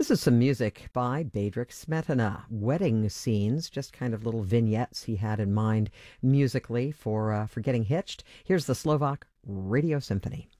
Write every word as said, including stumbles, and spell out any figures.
This is some music by Bedřich Smetana. Wedding scenes, just kind of little vignettes he had in mind musically for uh, for getting hitched. Here's the Slovak Radio Symphony.